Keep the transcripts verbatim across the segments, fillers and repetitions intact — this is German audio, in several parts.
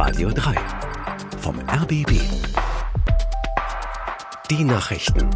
Radio drei vom R B B. Die Nachrichten.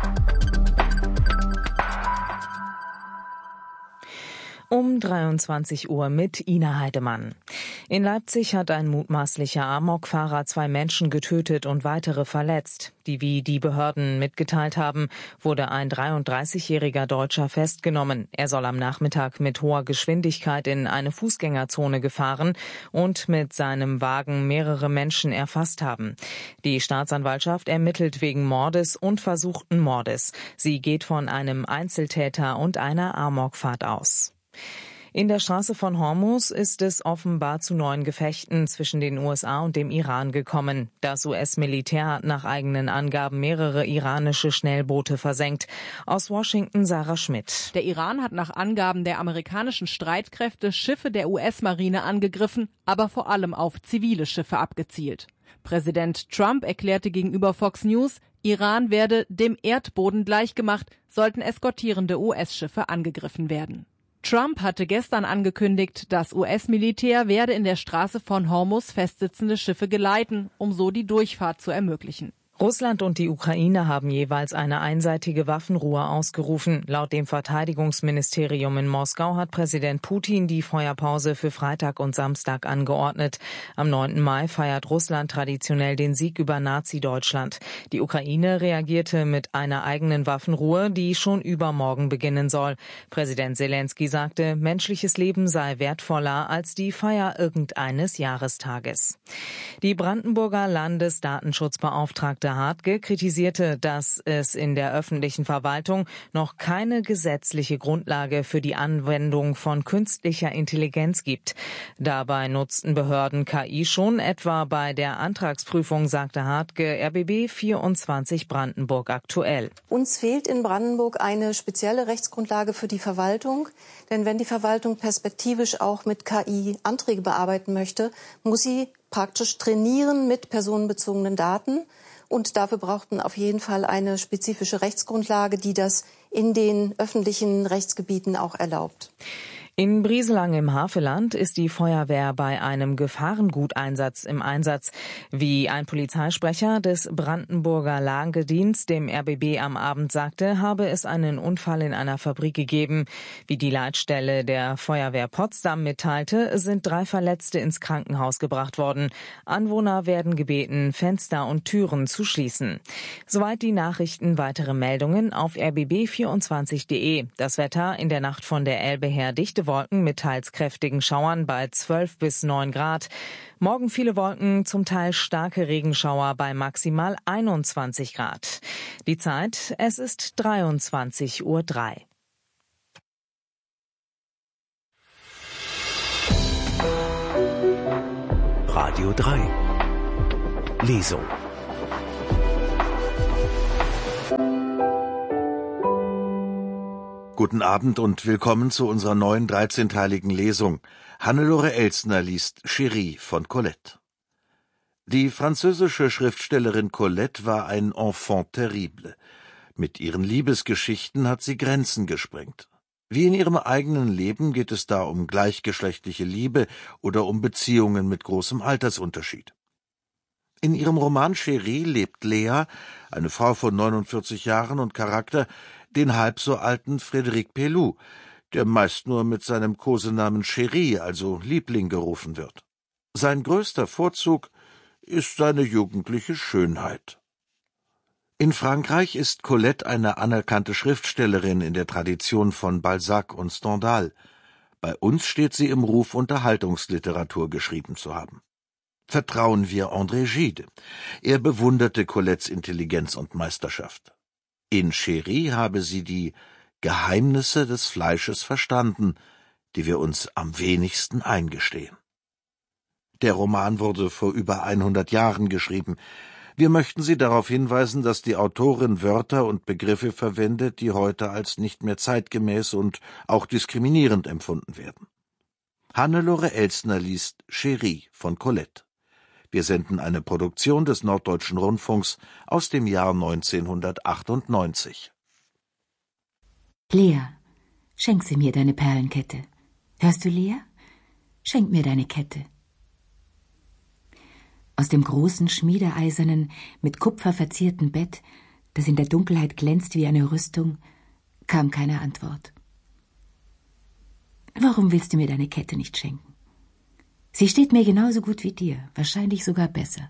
Um dreiundzwanzig Uhr mit Ina Heidemann. In Leipzig hat ein mutmaßlicher Amokfahrer zwei Menschen getötet und weitere verletzt. Die, wie die Behörden mitgeteilt haben, wurde ein dreiunddreißigjähriger Deutscher festgenommen. Er soll am Nachmittag mit hoher Geschwindigkeit in eine Fußgängerzone gefahren und mit seinem Wagen mehrere Menschen erfasst haben. Die Staatsanwaltschaft ermittelt wegen Mordes und versuchten Mordes. Sie geht von einem Einzeltäter und einer Amokfahrt aus. In der Straße von Hormuz ist es offenbar zu neuen Gefechten zwischen den U S A und dem Iran gekommen. Das U S-Militär hat nach eigenen Angaben mehrere iranische Schnellboote versenkt. Aus Washington Sarah Schmidt. Der Iran hat nach Angaben der amerikanischen Streitkräfte Schiffe der U S-Marine angegriffen, aber vor allem auf zivile Schiffe abgezielt. Präsident Trump erklärte gegenüber Fox News, Iran werde dem Erdboden gleichgemacht, sollten eskortierende U S-Schiffe angegriffen werden. Trump hatte gestern angekündigt, das U S-Militär werde in der Straße von Hormuz festsitzende Schiffe geleiten, um so die Durchfahrt zu ermöglichen. Russland und die Ukraine haben jeweils eine einseitige Waffenruhe ausgerufen. Laut dem Verteidigungsministerium in Moskau hat Präsident Putin die Feuerpause für Freitag und Samstag angeordnet. Am neunten Mai feiert Russland traditionell den Sieg über Nazi-Deutschland. Die Ukraine reagierte mit einer eigenen Waffenruhe, die schon übermorgen beginnen soll. Präsident Zelensky sagte, menschliches Leben sei wertvoller als die Feier irgendeines Jahrestages. Die Brandenburger Landesdatenschutzbeauftragte Hartge kritisierte, dass es in der öffentlichen Verwaltung noch keine gesetzliche Grundlage für die Anwendung von künstlicher Intelligenz gibt. Dabei nutzten Behörden K I schon, etwa bei der Antragsprüfung, sagte Hartge R B B vierundzwanzig Brandenburg aktuell. Uns fehlt in Brandenburg eine spezielle Rechtsgrundlage für die Verwaltung, denn wenn die Verwaltung perspektivisch auch mit K I Anträge bearbeiten möchte, muss sie praktisch trainieren mit personenbezogenen Daten. Und dafür braucht man auf jeden Fall eine spezifische Rechtsgrundlage, die das in den öffentlichen Rechtsgebieten auch erlaubt. In Brieselang im Havelland ist die Feuerwehr bei einem Gefahrenguteinsatz im Einsatz. Wie ein Polizeisprecher des Brandenburger Lagedienst dem R B B am Abend sagte, habe es einen Unfall in einer Fabrik gegeben. Wie die Leitstelle der Feuerwehr Potsdam mitteilte, sind drei Verletzte ins Krankenhaus gebracht worden. Anwohner werden gebeten, Fenster und Türen zu schließen. Soweit die Nachrichten. Weitere Meldungen auf r b b vierundzwanzig punkt de. Das Wetter in der Nacht von der Elbe her dichte Wolken mit teils kräftigen Schauern bei zwölf bis neun Grad. Morgen viele Wolken, zum Teil starke Regenschauer bei maximal einundzwanzig Grad. Die Zeit, es ist dreiundzwanzig Uhr drei. Radio drei. Lesung. Guten Abend und willkommen zu unserer neuen dreizehnteiligen Lesung. Hannelore Elsner liest Chérie von Colette. Die französische Schriftstellerin Colette war ein Enfant terrible. Mit ihren Liebesgeschichten hat sie Grenzen gesprengt. Wie in ihrem eigenen Leben geht es da um gleichgeschlechtliche Liebe oder um Beziehungen mit großem Altersunterschied. In ihrem Roman Chérie lebt Lea, eine Frau von neunundvierzig Jahren und Charakter, den halb so alten Frédéric Pelloux, der meist nur mit seinem Kosenamen Chérie, also Liebling, gerufen wird. Sein größter Vorzug ist seine jugendliche Schönheit. In Frankreich ist Colette eine anerkannte Schriftstellerin in der Tradition von Balzac und Stendhal. Bei uns steht sie im Ruf, Unterhaltungsliteratur geschrieben zu haben. Vertrauen wir André Gide. Er bewunderte Colettes Intelligenz und Meisterschaft. In Chérie habe sie die Geheimnisse des Fleisches verstanden, die wir uns am wenigsten eingestehen. Der Roman wurde vor über hundert Jahren geschrieben. Wir möchten Sie darauf hinweisen, dass die Autorin Wörter und Begriffe verwendet, die heute als nicht mehr zeitgemäß und auch diskriminierend empfunden werden. Hannelore Elsner liest Chérie von Colette. Wir senden eine Produktion des Norddeutschen Rundfunks aus dem Jahr neunzehnhundertachtundneunzig. Lea, schenk sie mir deine Perlenkette. Hörst du, Lea? Schenk mir deine Kette. Aus dem großen, schmiedeeisernen, mit Kupfer verzierten Bett, das in der Dunkelheit glänzt wie eine Rüstung, kam keine Antwort. »Warum willst du mir deine Kette nicht schenken? Sie steht mir genauso gut wie dir, wahrscheinlich sogar besser.«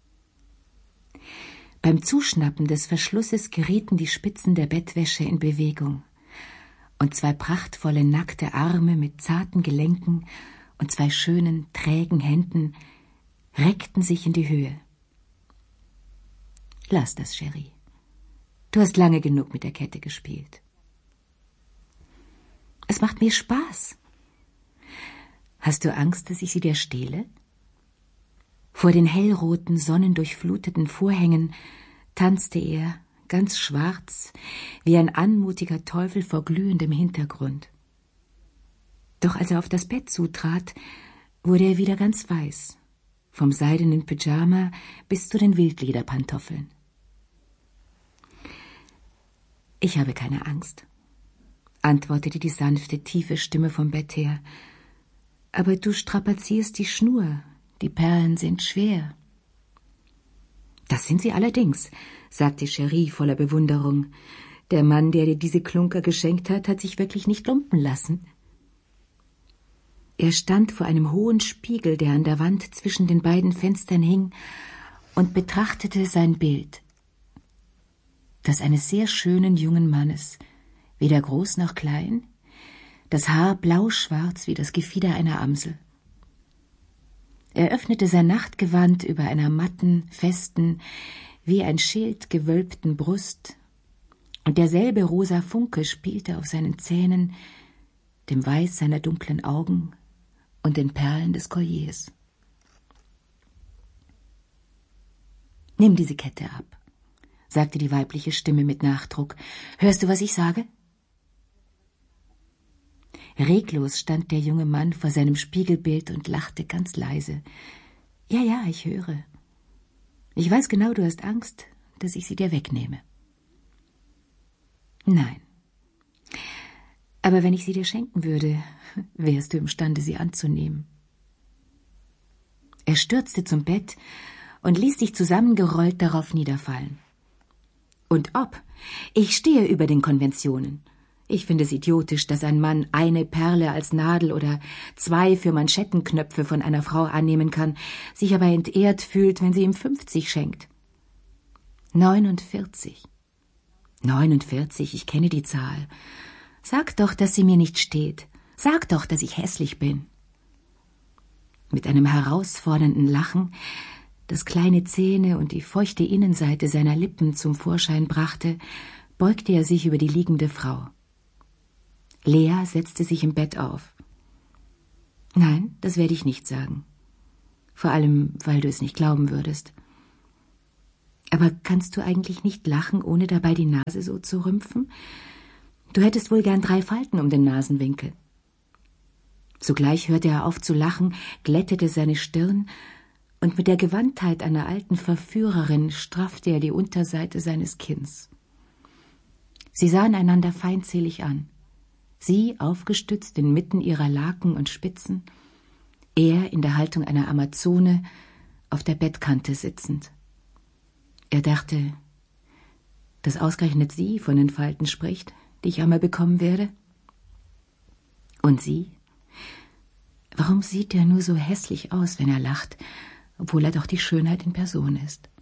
Beim Zuschnappen des Verschlusses gerieten die Spitzen der Bettwäsche in Bewegung, und zwei prachtvolle, nackte Arme mit zarten Gelenken und zwei schönen, trägen Händen reckten sich in die Höhe. »Lass das, Cherie. Du hast lange genug mit der Kette gespielt.« »Es macht mir Spaß.« »Hast du Angst, dass ich sie dir stehle?« Vor den hellroten, sonnendurchfluteten Vorhängen tanzte er, ganz schwarz, wie ein anmutiger Teufel vor glühendem Hintergrund. Doch als er auf das Bett zutrat, wurde er wieder ganz weiß, vom seidenen Pyjama bis zu den Wildlederpantoffeln. »Ich habe keine Angst«, antwortete die sanfte, tiefe Stimme vom Bett her. »Aber du strapazierst die Schnur, die Perlen sind schwer.« »Das sind sie allerdings«, sagte Cherie voller Bewunderung. »Der Mann, der dir diese Klunker geschenkt hat, hat sich wirklich nicht lumpen lassen.« Er stand vor einem hohen Spiegel, der an der Wand zwischen den beiden Fenstern hing, und betrachtete sein Bild. Das eines sehr schönen jungen Mannes, weder groß noch klein, das Haar blauschwarz wie das Gefieder einer Amsel. Er öffnete sein Nachtgewand über einer matten, festen, wie ein Schild gewölbten Brust, und derselbe rosa Funke spielte auf seinen Zähnen, dem Weiß seiner dunklen Augen und den Perlen des Colliers. »Nimm diese Kette ab«, sagte die weibliche Stimme mit Nachdruck. »Hörst du, was ich sage?« Reglos stand der junge Mann vor seinem Spiegelbild und lachte ganz leise. »Ja, ja, ich höre. Ich weiß genau, du hast Angst, dass ich sie dir wegnehme.« »Nein. Aber wenn ich sie dir schenken würde, wärst du imstande, sie anzunehmen.« Er stürzte zum Bett und ließ sich zusammengerollt darauf niederfallen. »Und ob? Ich stehe über den Konventionen. Ich finde es idiotisch, dass ein Mann eine Perle als Nadel oder zwei für Manschettenknöpfe von einer Frau annehmen kann, sich aber entehrt fühlt, wenn sie ihm fünfzig schenkt. Neunundvierzig. Neunundvierzig, ich kenne die Zahl. Sag doch, dass sie mir nicht steht. Sag doch, dass ich hässlich bin.« Mit einem herausfordernden Lachen, das kleine Zähne und die feuchte Innenseite seiner Lippen zum Vorschein brachte, beugte er sich über die liegende Frau. Lea setzte sich im Bett auf. »Nein, das werde ich nicht sagen. Vor allem, weil du es nicht glauben würdest. Aber kannst du eigentlich nicht lachen, ohne dabei die Nase so zu rümpfen? Du hättest wohl gern drei Falten um den Nasenwinkel.« Sogleich hörte er auf zu lachen, glättete seine Stirn, und mit der Gewandtheit einer alten Verführerin straffte er die Unterseite seines Kinns. Sie sahen einander feindselig an. Sie aufgestützt inmitten ihrer Laken und Spitzen, er in der Haltung einer Amazone, auf der Bettkante sitzend. Er dachte, dass ausgerechnet sie von den Falten spricht, die ich einmal bekommen werde. Und sie? Warum sieht er nur so hässlich aus, wenn er lacht, obwohl er doch die Schönheit in Person ist?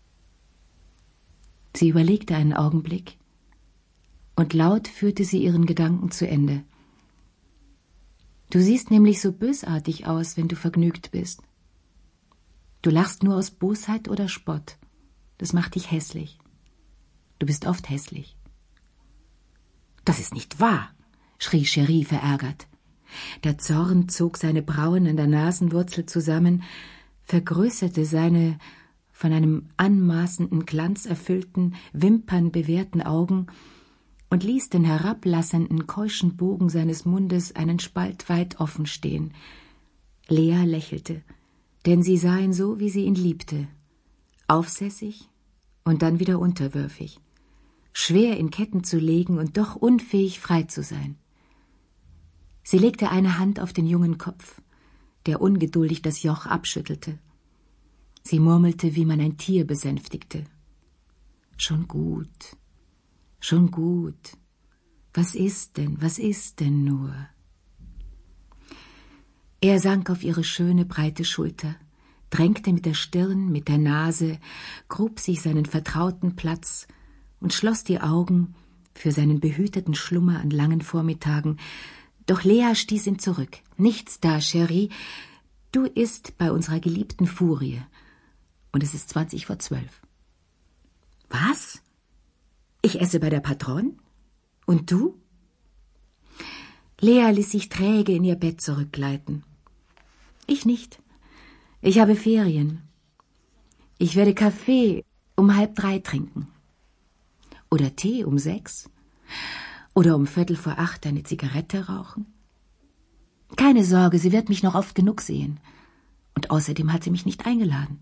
Sie überlegte einen Augenblick, und laut führte sie ihren Gedanken zu Ende. »Du siehst nämlich so bösartig aus, wenn du vergnügt bist. Du lachst nur aus Bosheit oder Spott. Das macht dich hässlich. Du bist oft hässlich.« »Das ist nicht wahr«, schrie Cherie verärgert. Der Zorn zog seine Brauen an der Nasenwurzel zusammen, vergrößerte seine von einem anmaßenden Glanz erfüllten, wimpernbewehrten Augen und ließ den herablassenden, keuschen Bogen seines Mundes einen Spalt weit offen stehen. Lea lächelte, denn sie sah ihn so, wie sie ihn liebte, aufsässig und dann wieder unterwürfig, schwer in Ketten zu legen und doch unfähig, frei zu sein. Sie legte eine Hand auf den jungen Kopf, der ungeduldig das Joch abschüttelte. Sie murmelte, wie man ein Tier besänftigte. Schon gut, schon gut. Was ist denn, was ist denn nur? Er sank auf ihre schöne, breite Schulter, drängte mit der Stirn, mit der Nase, grub sich seinen vertrauten Platz und schloss die Augen für seinen behüteten Schlummer an langen Vormittagen. Doch Lea stieß ihn zurück. Nichts da, Cherie. Du isst bei unserer geliebten Furie. Und es ist zwanzig vor zwölf. Was? Ich esse bei der Patronne? Und du? Lea ließ sich träge in ihr Bett zurückgleiten. Ich nicht. Ich habe Ferien. Ich werde Kaffee um halb drei trinken. Oder Tee um sechs. Oder um viertel vor acht eine Zigarette rauchen. Keine Sorge, sie wird mich noch oft genug sehen. Und außerdem hat sie mich nicht eingeladen.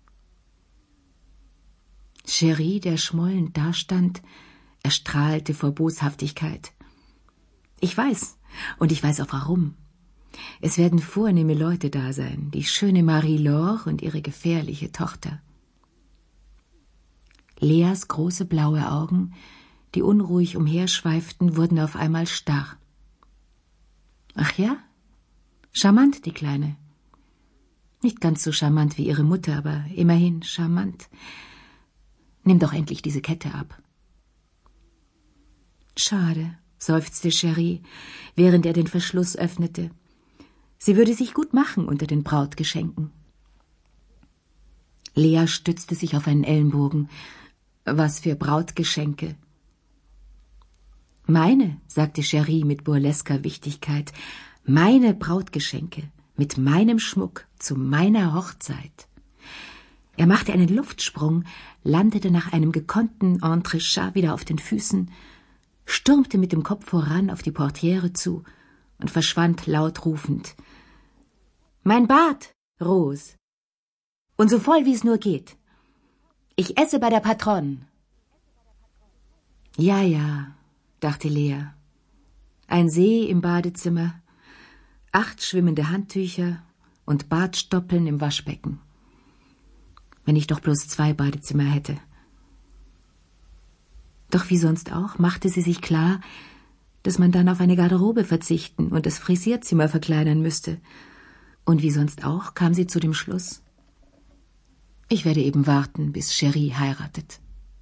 Cherie, der schmollend dastand, erstrahlte vor Boshaftigkeit. Ich weiß, und ich weiß auch warum. Es werden vornehme Leute da sein, die schöne Marie-Laure und ihre gefährliche Tochter. Leas große blaue Augen, die unruhig umherschweiften, wurden auf einmal starr. Ach ja? Charmant, die Kleine. Nicht ganz so charmant wie ihre Mutter, aber immerhin charmant. Nimm doch endlich diese Kette ab. Schade, seufzte Cherie, während er den Verschluss öffnete. Sie würde sich gut machen unter den Brautgeschenken. Lea stützte sich auf einen Ellenbogen. Was für Brautgeschenke. Meine, sagte Cherie mit burlesker Wichtigkeit, meine Brautgeschenke, mit meinem Schmuck, zu meiner Hochzeit. Er machte einen Luftsprung, landete nach einem gekonnten Entrechat wieder auf den Füßen, stürmte mit dem Kopf voran auf die Portiere zu und verschwand laut rufend. »Mein Bart, Rose! Und so voll, wie es nur geht. Ich esse bei der Patronne.« »Ja, ja«, dachte Lea. Ein See im Badezimmer, acht schwimmende Handtücher und Bartstoppeln im Waschbecken. Wenn ich doch bloß zwei Badezimmer hätte. Doch wie sonst auch machte sie sich klar, dass man dann auf eine Garderobe verzichten und das Frisierzimmer verkleinern müsste. Und wie sonst auch kam sie zu dem Schluss: Ich werde eben warten, bis Cherie heiratet.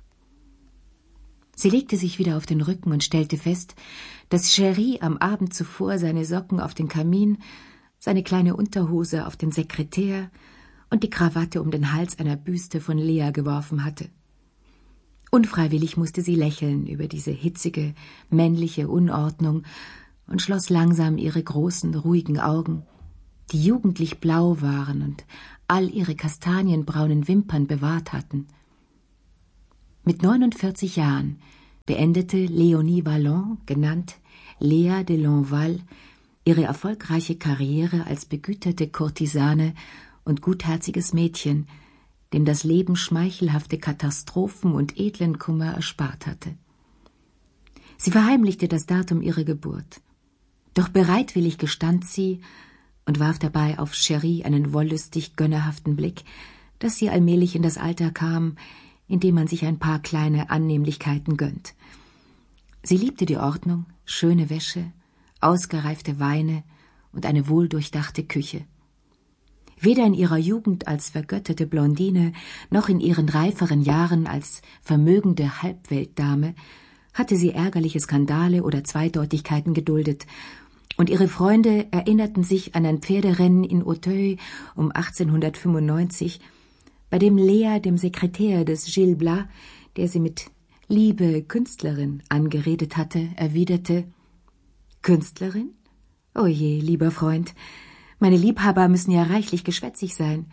Sie legte sich wieder auf den Rücken und stellte fest, dass Cherie am Abend zuvor seine Socken auf den Kamin, seine kleine Unterhose auf den Sekretär und die Krawatte um den Hals einer Büste von Lea geworfen hatte. Unfreiwillig musste sie lächeln über diese hitzige, männliche Unordnung und schloss langsam ihre großen, ruhigen Augen, die jugendlich blau waren und all ihre kastanienbraunen Wimpern bewahrt hatten. Mit neunundvierzig Jahren beendete Léonie Vallon, genannt Lea de Lonval, ihre erfolgreiche Karriere als begüterte Kurtisane und gutherziges Mädchen, dem das Leben schmeichelhafte Katastrophen und edlen Kummer erspart hatte. Sie verheimlichte das Datum ihrer Geburt. Doch bereitwillig gestand sie und warf dabei auf Cherie einen wollüstig gönnerhaften Blick, dass sie allmählich in das Alter kam, in dem man sich ein paar kleine Annehmlichkeiten gönnt. Sie liebte die Ordnung, schöne Wäsche, ausgereifte Weine und eine wohldurchdachte Küche. Weder in ihrer Jugend als vergötterte Blondine noch in ihren reiferen Jahren als vermögende Halbweltdame hatte sie ärgerliche Skandale oder Zweideutigkeiten geduldet, und ihre Freunde erinnerten sich an ein Pferderennen in Auteuil um achtzehnhundertfünfundneunzig, bei dem Lea dem Sekretär des Gil Blas, der sie mit »Liebe Künstlerin« angeredet hatte, erwiderte: »Künstlerin? Oh je, lieber Freund, meine Liebhaber müssen ja reichlich geschwätzig sein.«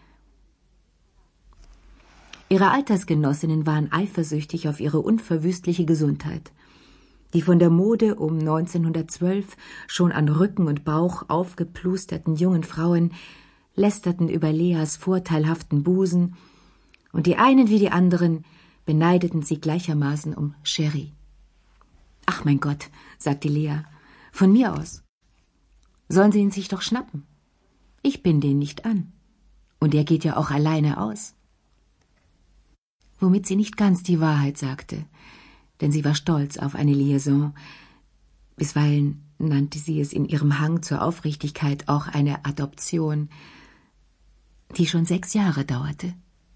Ihre Altersgenossinnen waren eifersüchtig auf ihre unverwüstliche Gesundheit. Die von der Mode um neunzehnhundertzwölf schon an Rücken und Bauch aufgeplusterten jungen Frauen lästerten über Leas vorteilhaften Busen, und die einen wie die anderen beneideten sie gleichermaßen um Cherie. »Ach mein Gott«, sagte Lea, »von mir aus. Sollen sie ihn sich doch schnappen. Ich bin den nicht an. Und er geht ja auch alleine aus.« womit sie nicht ganz die Wahrheit sagte, denn sie war stolz auf eine Liaison. Bisweilen nannte sie es in ihrem Hang zur Aufrichtigkeit auch eine Adoption, die schon sechs Jahre dauerte.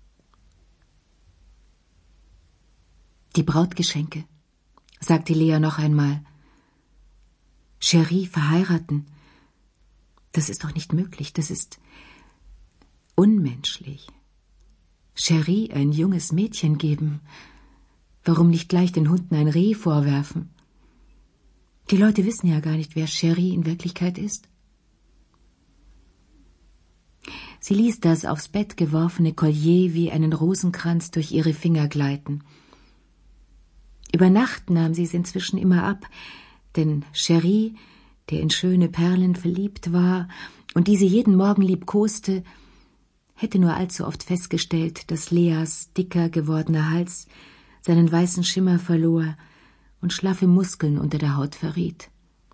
Die Brautgeschenke, sagte Lea noch einmal. Cherie verheiraten, das ist doch nicht möglich, das ist unmenschlich. Cherie ein junges Mädchen geben, warum nicht gleich den Hunden ein Reh vorwerfen? Die Leute wissen ja gar nicht, wer Cherie in Wirklichkeit ist. Sie ließ das aufs Bett geworfene Collier wie einen Rosenkranz durch ihre Finger gleiten. Über Nacht nahm sie es inzwischen immer ab, denn Cherie, der in schöne Perlen verliebt war und die sie jeden Morgen liebkoste, hätte nur allzu oft festgestellt, dass Leas dicker gewordener Hals seinen weißen Schimmer verlor und schlaffe Muskeln unter der Haut verriet.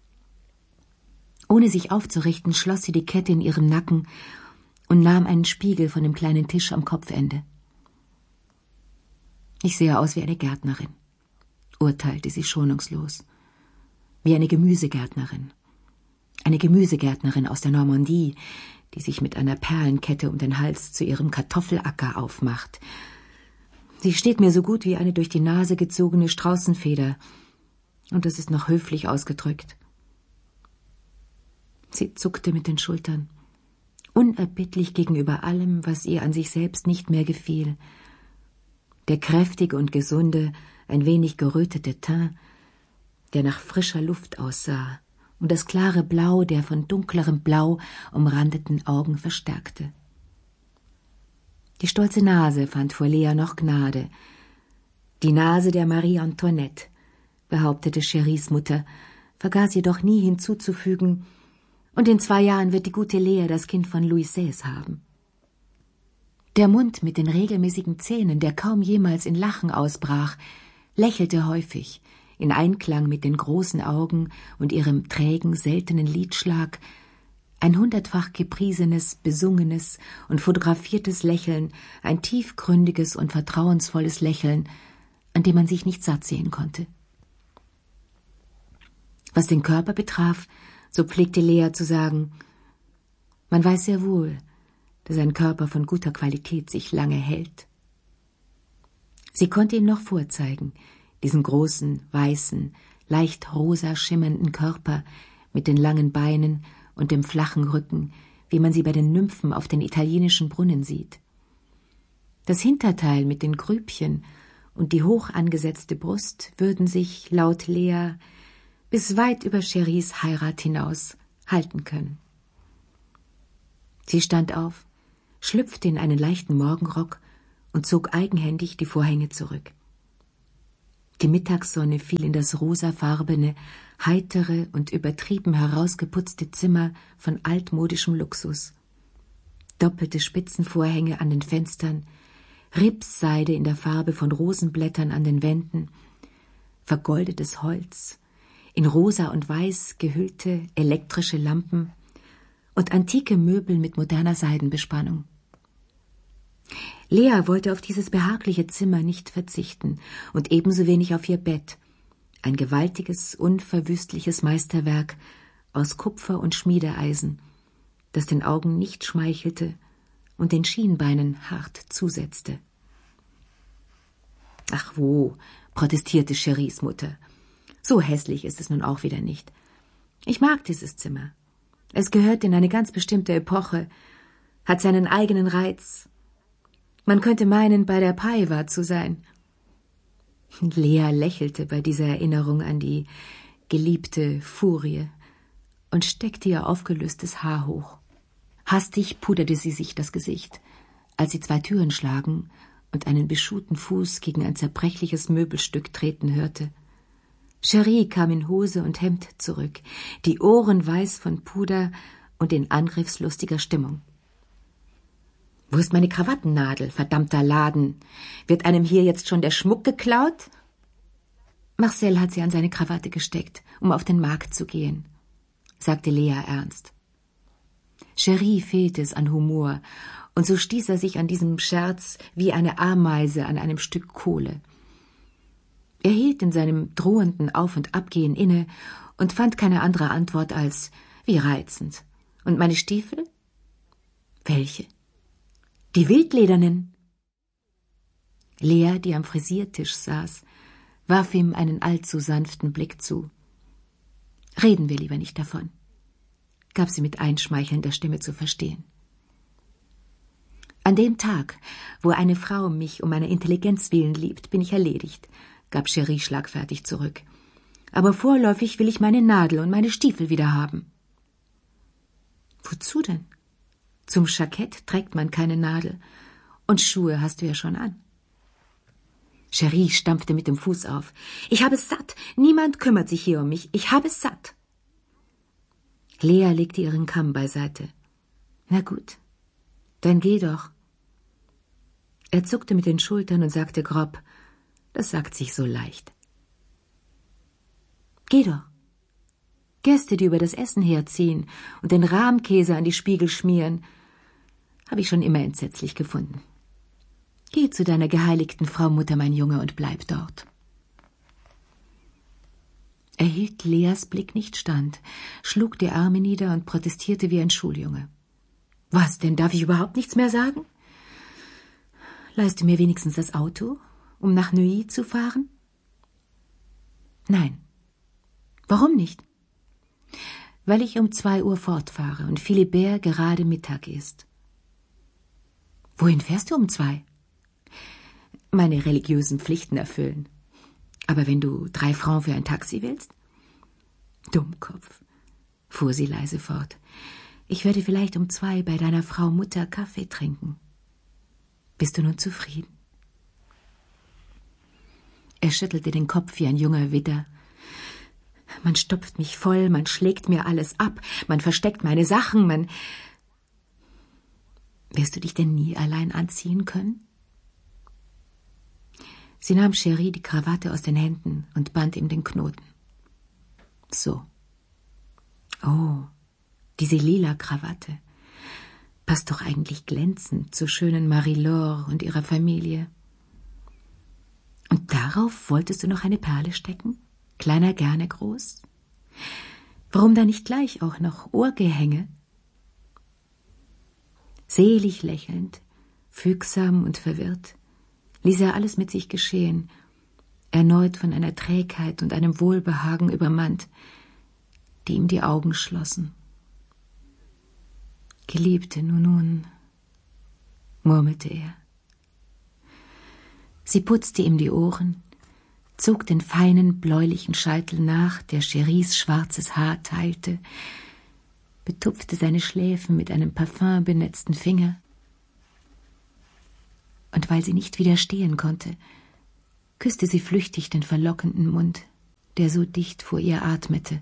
Ohne sich aufzurichten, schloss sie die Kette in ihrem Nacken und nahm einen Spiegel von dem kleinen Tisch am Kopfende. »Ich sehe aus wie eine Gärtnerin«, urteilte sie schonungslos. »Wie eine Gemüsegärtnerin. Eine Gemüsegärtnerin aus der Normandie, die sich mit einer Perlenkette um den Hals zu ihrem Kartoffelacker aufmacht. Sie steht mir so gut wie eine durch die Nase gezogene Straußenfeder, und das ist noch höflich ausgedrückt.« Sie zuckte mit den Schultern, unerbittlich gegenüber allem, was ihr an sich selbst nicht mehr gefiel. Der kräftige und gesunde, ein wenig gerötete Teint, der nach frischer Luft aussah, und das klare Blau der von dunklerem Blau umrandeten Augen verstärkte. Die stolze Nase fand vor Lea noch Gnade. Die Nase der Marie Antoinette, behauptete Cheries Mutter, vergaß jedoch nie hinzuzufügen, und in zwei Jahren wird die gute Lea das Kind von Louis sechzehn haben. Der Mund mit den regelmäßigen Zähnen, der kaum jemals in Lachen ausbrach, lächelte häufig, in Einklang mit den großen Augen und ihrem trägen, seltenen Liedschlag, ein hundertfach gepriesenes, besungenes und fotografiertes Lächeln, ein tiefgründiges und vertrauensvolles Lächeln, an dem man sich nicht satt sehen konnte. Was den Körper betraf, so pflegte Lea zu sagen, man weiß sehr wohl, dass ein Körper von guter Qualität sich lange hält. Sie konnte ihn noch vorzeigen, diesen großen, weißen, leicht rosa schimmernden Körper mit den langen Beinen und dem flachen Rücken, wie man sie bei den Nymphen auf den italienischen Brunnen sieht. Das Hinterteil mit den Grübchen und die hoch angesetzte Brust würden sich, laut Lea, bis weit über Cheries Heirat hinaus halten können. Sie stand auf, schlüpfte in einen leichten Morgenrock und zog eigenhändig die Vorhänge zurück. Die Mittagssonne fiel in das rosafarbene, heitere und übertrieben herausgeputzte Zimmer von altmodischem Luxus. Doppelte Spitzenvorhänge an den Fenstern, Ripsseide in der Farbe von Rosenblättern an den Wänden, vergoldetes Holz, in rosa und weiß gehüllte elektrische Lampen und antike Möbel mit moderner Seidenbespannung. Lea wollte auf dieses behagliche Zimmer nicht verzichten und ebenso wenig auf ihr Bett, ein gewaltiges, unverwüstliches Meisterwerk aus Kupfer und Schmiedeeisen, das den Augen nicht schmeichelte und den Schienbeinen hart zusetzte. »Ach wo«, protestierte Cheries Mutter, »so hässlich ist es nun auch wieder nicht. Ich mag dieses Zimmer. Es gehört in eine ganz bestimmte Epoche, hat seinen eigenen Reiz. Man könnte meinen, bei der Paiva zu sein.« Lea lächelte bei dieser Erinnerung an die geliebte Furie und steckte ihr aufgelöstes Haar hoch. Hastig puderte sie sich das Gesicht, als sie zwei Türen schlagen und einen beschuhten Fuß gegen ein zerbrechliches Möbelstück treten hörte. Cherie kam in Hose und Hemd zurück, die Ohren weiß von Puder und in angriffslustiger Stimmung. »Wo ist meine Krawattennadel, verdammter Laden? Wird einem hier jetzt schon der Schmuck geklaut?« Marcel hat sie an seine Krawatte gesteckt, um auf den Markt zu gehen, sagte Lea ernst. Cherie fehlte es an Humor, und so stieß er sich an diesem Scherz wie eine Ameise an einem Stück Kohle. Er hielt in seinem drohenden Auf- und Abgehen inne und fand keine andere Antwort als »wie reizend«. Und meine Stiefel? Welche? Die wildledernen. Lea, die am Frisiertisch saß, warf ihm einen allzu sanften Blick zu. »Reden wir lieber nicht davon«, gab sie mit einschmeichelnder Stimme zu verstehen. »An dem Tag, wo eine Frau mich um meiner Intelligenz willen liebt, bin ich erledigt«, gab Cherie schlagfertig zurück. »Aber vorläufig will ich meine Nadel und meine Stiefel wieder haben.« »Wozu denn? Zum Jackett trägt man keine Nadel, und Schuhe hast du ja schon an.« Cherie stampfte mit dem Fuß auf. »Ich habe es satt. Niemand kümmert sich hier um mich. Ich habe es satt.« Lea legte ihren Kamm beiseite. »Na gut, dann geh doch.« Er zuckte mit den Schultern und sagte grob, »Das sagt sich so leicht.« »Geh doch. Gäste, die über das Essen herziehen und den Rahmkäse an die Spiegel schmieren, habe ich schon immer entsetzlich gefunden. Geh zu deiner geheiligten Frau Mutter, mein Junge, und bleib dort.« Er hielt Leas Blick nicht stand, schlug die Arme nieder und protestierte wie ein Schuljunge. »Was denn, darf ich überhaupt nichts mehr sagen? Leihst du mir wenigstens das Auto, um nach Neuilly zu fahren?« »Nein.« »Warum nicht?« »Weil ich um zwei Uhr fortfahre und Philibert gerade Mittag isst.« »Wohin fährst du um zwei?« »Meine religiösen Pflichten erfüllen. Aber wenn du drei Francs für ein Taxi willst?« »Dummkopf«, fuhr sie leise fort. »Ich werde vielleicht um zwei bei deiner Frau Mutter Kaffee trinken. Bist du nun zufrieden?« Er schüttelte den Kopf wie ein junger Widder. »Man stopft mich voll, man schlägt mir alles ab, man versteckt meine Sachen, man... Wirst du dich denn nie allein anziehen können?« Sie nahm Cherie die Krawatte aus den Händen und band ihm den Knoten. »So. Oh, diese lila Krawatte. Passt doch eigentlich glänzend zur schönen Marie-Laure und ihrer Familie. Und darauf wolltest du noch eine Perle stecken? Kleiner gerne groß? Warum da nicht gleich auch noch Ohrgehänge?« Selig lächelnd, fügsam und verwirrt, ließ er alles mit sich geschehen, erneut von einer Trägheit und einem Wohlbehagen übermannt, die ihm die Augen schlossen. »Geliebte, nun, nun«, murmelte er. Sie putzte ihm die Ohren, zog den feinen, bläulichen Scheitel nach, der Cheries schwarzes Haar teilte, betupfte seine Schläfen mit einem parfümbenetzten Finger, und weil sie nicht widerstehen konnte, küsste sie flüchtig den verlockenden Mund, der so dicht vor ihr atmete.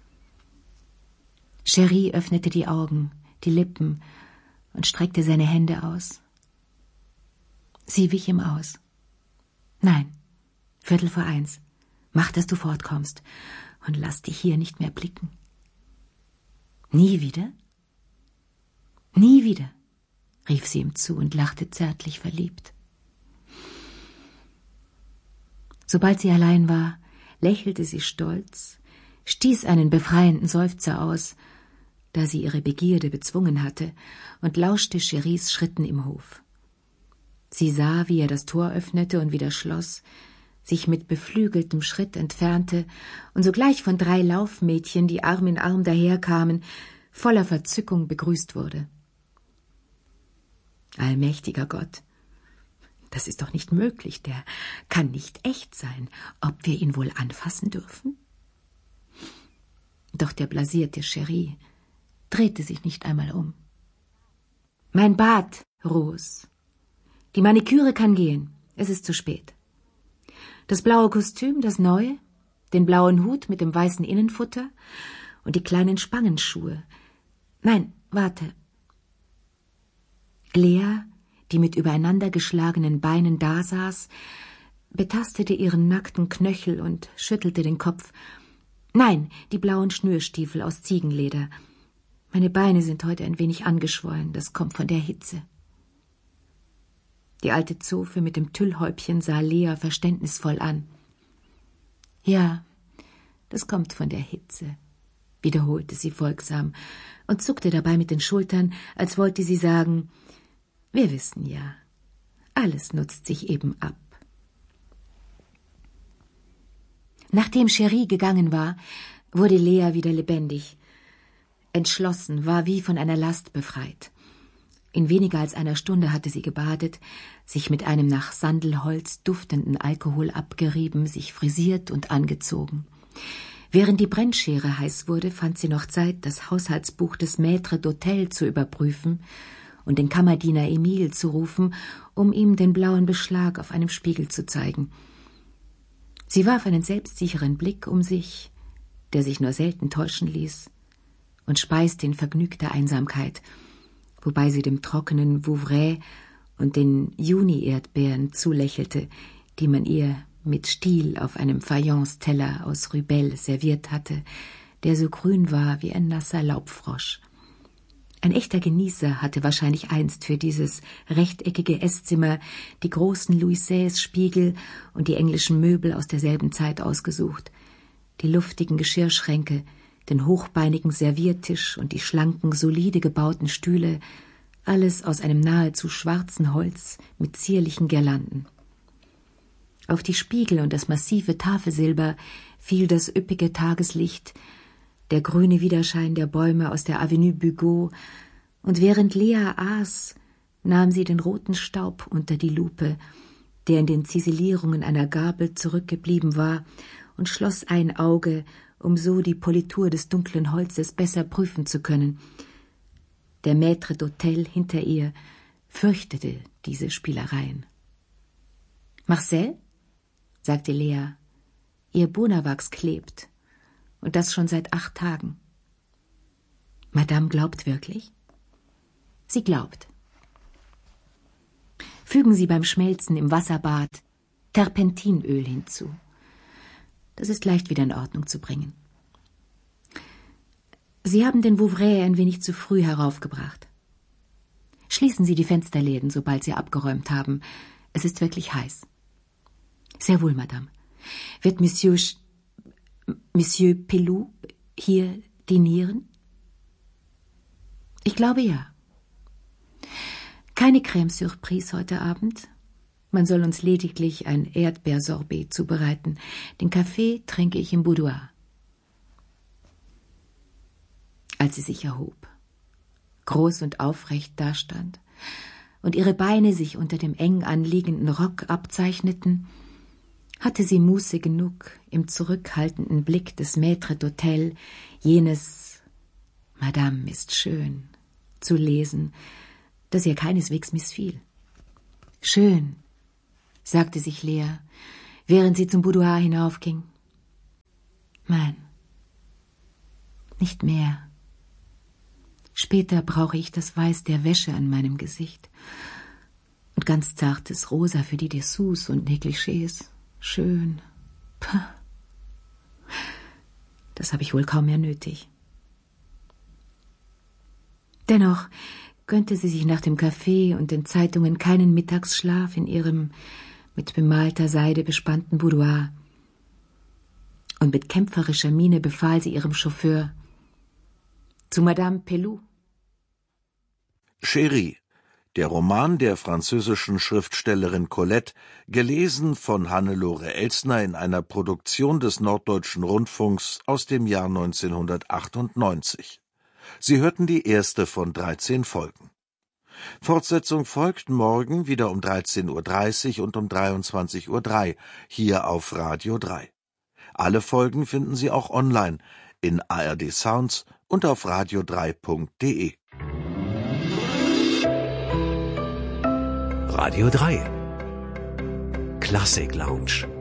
Cherie öffnete die Augen, die Lippen und streckte seine Hände aus. Sie wich ihm aus. »Nein, Viertel vor eins. Mach, dass du fortkommst und lass dich hier nicht mehr blicken.« »Nie wieder?« »Nie wieder«, rief sie ihm zu und lachte zärtlich verliebt. Sobald sie allein war, lächelte sie stolz, stieß einen befreienden Seufzer aus, da sie ihre Begierde bezwungen hatte, und lauschte Cheries Schritten im Hof. Sie sah, wie er das Tor öffnete und wieder schloss, sich mit beflügeltem Schritt entfernte und sogleich von drei Laufmädchen, die Arm in Arm daherkamen, voller Verzückung begrüßt wurde. Allmächtiger Gott, das ist doch nicht möglich, der kann nicht echt sein, ob wir ihn wohl anfassen dürfen? Doch der blasierte Cherie drehte sich nicht einmal um. »Mein Bad, Rose. Die Maniküre kann gehen, es ist zu spät. Das blaue Kostüm, das neue, den blauen Hut mit dem weißen Innenfutter und die kleinen Spangenschuhe. Nein, warte.« Lea, die mit übereinandergeschlagenen Beinen dasaß, betastete ihren nackten Knöchel und schüttelte den Kopf. »Nein, die blauen Schnürstiefel aus Ziegenleder. Meine Beine sind heute ein wenig angeschwollen, das kommt von der Hitze. Die alte Zofe mit dem Tüllhäubchen sah Lea verständnisvoll an. Ja, das kommt von der Hitze, wiederholte sie folgsam und zuckte dabei mit den Schultern, als wollte sie sagen, wir wissen ja, alles nutzt sich eben ab. Nachdem Cherie gegangen war, wurde Lea wieder lebendig. Entschlossen, war wie von einer Last befreit. In weniger als einer Stunde hatte sie gebadet, sich mit einem nach Sandelholz duftenden Alkohol abgerieben, sich frisiert und angezogen. Während die Brennschere heiß wurde, fand sie noch Zeit, das Haushaltsbuch des Maître d'Hôtel zu überprüfen und den Kammerdiener Emile zu rufen, um ihm den blauen Beschlag auf einem Spiegel zu zeigen. Sie warf einen selbstsicheren Blick um sich, der sich nur selten täuschen ließ, und speiste in vergnügter Einsamkeit, wobei sie dem trockenen Vouvray und den Juni-Erdbeeren zulächelte, die man ihr mit Stiel auf einem Fayence-Teller aus Rübel serviert hatte, der so grün war wie ein nasser Laubfrosch. Ein echter Genießer hatte wahrscheinlich einst für dieses rechteckige Esszimmer die großen Louis sechzehn-Spiegel und die englischen Möbel aus derselben Zeit ausgesucht, die luftigen Geschirrschränke, den hochbeinigen Serviertisch und die schlanken, solide gebauten Stühle, alles aus einem nahezu schwarzen Holz mit zierlichen Girlanden. Auf die Spiegel und das massive Tafelsilber fiel das üppige Tageslicht, der grüne Widerschein der Bäume aus der Avenue Bugeaud, und während Lea aß, nahm sie den roten Staub unter die Lupe, der in den Ziselierungen einer Gabel zurückgeblieben war, und schloss ein Auge, um so die Politur des dunklen Holzes besser prüfen zu können. Der Maître d'Hôtel hinter ihr fürchtete diese Spielereien. »Marcel«, sagte Lea, »ihr Bonawachs klebt, und das schon seit acht Tagen.« »Madame glaubt wirklich?« »Sie glaubt.« »Fügen Sie beim Schmelzen im Wasserbad Terpentinöl hinzu. Das ist leicht wieder in Ordnung zu bringen. Sie haben den Vouvray ein wenig zu früh heraufgebracht. Schließen Sie die Fensterläden, sobald Sie abgeräumt haben. Es ist wirklich heiß.« »Sehr wohl, Madame. Wird Monsieur Sch- Monsieur Pelou hier dinieren?« »Ich glaube ja.« »Keine Crème Surprise heute Abend. Man soll uns lediglich ein Erdbeersorbet zubereiten. Den Kaffee trinke ich im Boudoir.« Als sie sich erhob, groß und aufrecht dastand und ihre Beine sich unter dem eng anliegenden Rock abzeichneten, hatte sie Muße genug, im zurückhaltenden Blick des Maître d'Hôtel jenes »Madame ist schön« zu lesen, das ihr keineswegs missfiel. »Schön«, sagte sich Lea, während sie zum Boudoir hinaufging. »Nein, nicht mehr. Später brauche ich das Weiß der Wäsche an meinem Gesicht und ganz zartes Rosa für die Dessous und Negligés. Schön. Puh. Das habe ich wohl kaum mehr nötig.« Dennoch gönnte sie sich nach dem Kaffee und den Zeitungen keinen Mittagsschlaf in ihrem mit bemalter Seide bespannten Boudoir. Und mit kämpferischer Miene befahl sie ihrem Chauffeur: »Zu Madame Pelou.« Cherie, der Roman der französischen Schriftstellerin Colette, gelesen von Hannelore Elsner in einer Produktion des Norddeutschen Rundfunks aus dem Jahr neunzehnhundertachtundneunzig. Sie hörten die erste von dreizehn Folgen. Fortsetzung folgt morgen wieder um dreizehn Uhr dreißig und um dreiundzwanzig Uhr drei hier auf Radio drei. Alle Folgen finden Sie auch online in A R D Sounds und auf radio drei punkt de. Radio drei Klassik Lounge.